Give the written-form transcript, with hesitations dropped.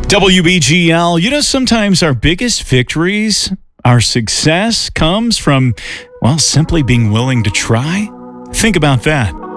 WBGL, sometimes our biggest victories, our success comes from, simply being willing to try. Think about that.